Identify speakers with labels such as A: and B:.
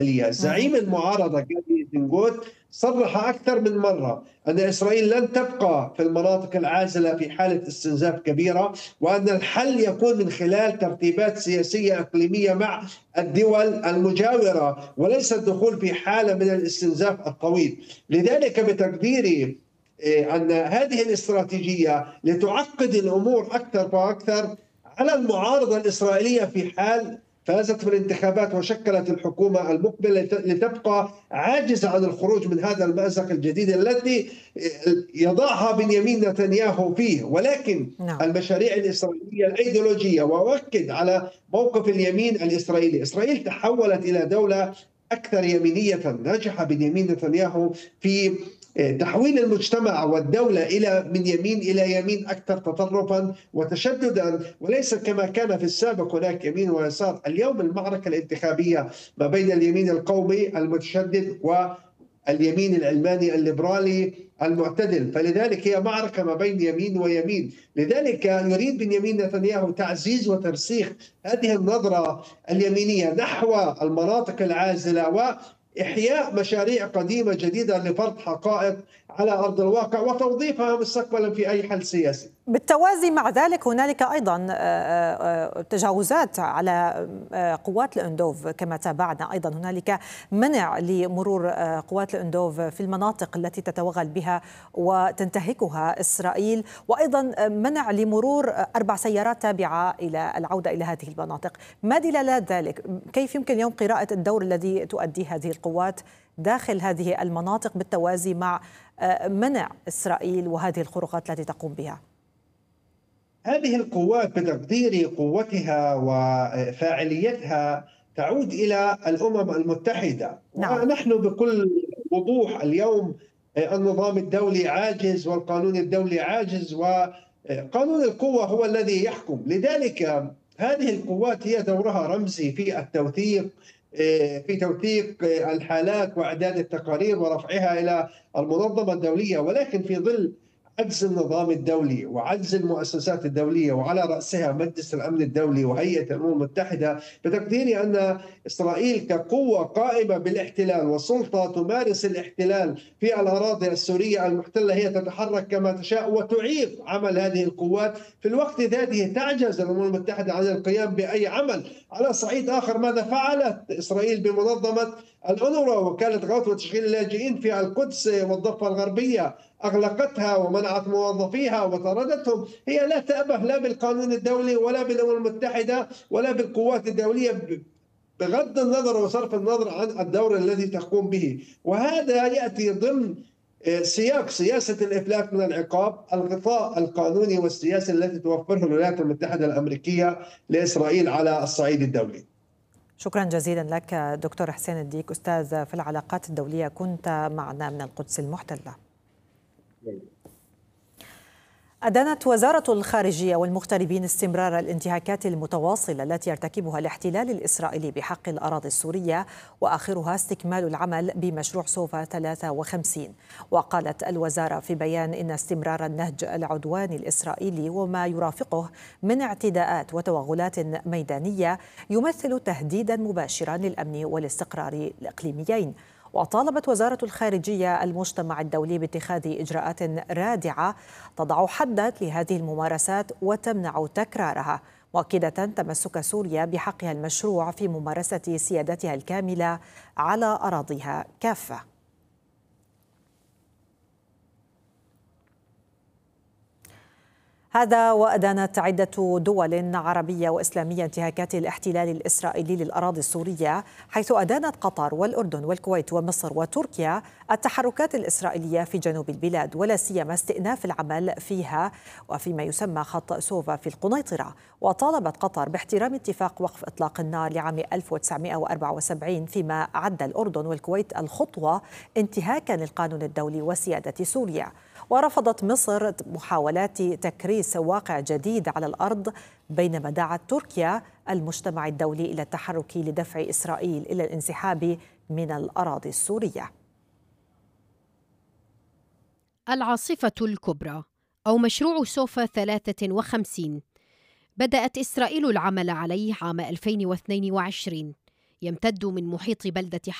A: زعيم المعارضة جادي إيزنغوت صرح أكثر من مرة أن إسرائيل لن تبقى في المناطق العازلة في حالة استنزاف كبيرة، وأن الحل يكون من خلال ترتيبات سياسية إقليمية مع الدول المجاورة، وليس الدخول في حالة من الاستنزاف الطويل. لذلك بتقديري أن هذه الاستراتيجية لتعقد الأمور أكثر فأكثر على المعارضة الإسرائيلية في حال فازت في الانتخابات وشكلت الحكومة المقبلة، لتبقى عاجزة عن الخروج من هذا المأزق الجديد الذي يضعها بنيامين نتنياهو فيه. ولكن المشاريع الإسرائيلية الأيديولوجية، وأؤكد على موقف اليمين الإسرائيلي، إسرائيل تحولت إلى دولة أكثر يمينية. نجح بنيامين نتنياهو في تحويل المجتمع والدولة من يمين إلى يمين أكثر تطرفا وتشددا، وليس كما كان في السابق هناك يمين ويسار. اليوم المعركة الانتخابية ما بين اليمين القومي المتشدد واليمين العلماني الليبرالي المعتدل، فلذلك هي معركة ما بين يمين ويمين. لذلك يريد بنيامين نتنياهو تعزيز وترسيخ هذه النظرة اليمينية نحو المناطق العازلة، إحياء مشاريع قديمة جديدة لفرض حقائق على أرض الواقع وتوظيفها مستقبلا في أي حل سياسي.
B: بالتوازي مع ذلك هنالك أيضا تجاوزات على قوات الأندوف كما تابعنا. أيضا هنالك منع لمرور قوات الأندوف في المناطق التي تتوغل بها وتنتهكها إسرائيل، وأيضا منع لمرور 4 سيارات تابعة إلى العودة إلى هذه المناطق. ما دلالات ذلك؟ كيف يمكن اليوم قراءة الدور الذي تؤديه هذه القوات داخل هذه المناطق بالتوازي مع منع إسرائيل وهذه الخروقات التي تقوم بها؟
A: هذه القوات بتقدير قوتها وفاعليتها تعود إلى الأمم المتحدة. ونحن بكل وضوح اليوم النظام الدولي عاجز والقانون الدولي عاجز، وقانون القوة هو الذي يحكم. لذلك هذه القوات هي دورها رمزي في توثيق الحالات وإعداد التقارير ورفعها إلى المنظمة الدولية، ولكن في ظل عجز النظام الدولي وعجز المؤسسات الدولية وعلى رأسها مجلس الأمن الدولي وهيئة الأمم المتحدة، بتقديري أن إسرائيل كقوة قائمة بالاحتلال وسلطة تمارس الاحتلال في الأراضي السورية المحتلة هي تتحرك كما تشاء وتعيق عمل هذه القوات. في الوقت ذاته تعجز الأمم المتحدة عن القيام بأي عمل. على صعيد آخر، ماذا فعلت إسرائيل بمنظمة الأونروا وكالة غوث وتشغيل اللاجئين في القدس والضفة الغربية؟ أغلقتها ومنعت موظفيها وطردتهم. هي لا تأبه لا بالقانون الدولي ولا بالأمم المتحدة ولا بالقوات الدولية، بغض النظر وصرف النظر عن الدور الذي تقوم به. وهذا يأتي ضمن سياق سياسة الإفلات من العقاب، الغطاء القانوني والسياسي التي توفره الولايات المتحدة الأمريكية لإسرائيل على الصعيد الدولي.
B: شكرا جزيلا لك دكتور حسين الديك، أستاذ في العلاقات الدولية، كنت معنا من القدس المحتلة. أدانت وزارة الخارجية والمغتربين استمرار الانتهاكات المتواصلة التي يرتكبها الاحتلال الإسرائيلي بحق الأراضي السورية، وآخرها استكمال العمل بمشروع سوفا 53. وقالت الوزارة في بيان إن استمرار النهج العدواني الإسرائيلي وما يرافقه من اعتداءات وتوغلات ميدانية يمثل تهديدا مباشرا للأمن والاستقرار الإقليميين. وطالبت وزارة الخارجية المجتمع الدولي باتخاذ إجراءات رادعة تضع حدا لهذه الممارسات وتمنع تكرارها، مؤكدة تمسك سوريا بحقها المشروع في ممارسة سيادتها الكاملة على أراضيها كافة. هذا وأدانت عدة دول عربية وإسلامية انتهاكات الاحتلال الإسرائيلي للأراضي السورية، حيث أدانت قطر والأردن والكويت ومصر وتركيا التحركات الإسرائيلية في جنوب البلاد، ولا سيما استئناف العمل فيها وفيما يسمى خط سوفا في القنيطرة. وطالبت قطر باحترام اتفاق وقف إطلاق النار لعام 1974، فيما عد الأردن والكويت الخطوة انتهاكا للقانون الدولي وسيادة سوريا. ورفضت مصر محاولات تكريس واقع جديد على الأرض، بينما دعت تركيا المجتمع الدولي إلى التحرك لدفع إسرائيل إلى الانسحاب من الأراضي السورية.
C: العاصفة الكبرى أو مشروع سوفا 53 بدأت إسرائيل العمل عليه عام 2022، يمتد من محيط بلدة